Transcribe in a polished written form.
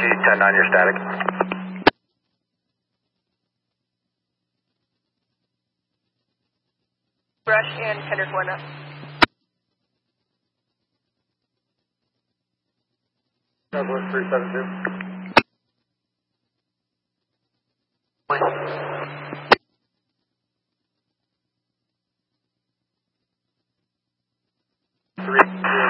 10-9, you're static. Brush and Kendrick 1 up. Southwest 372. Three,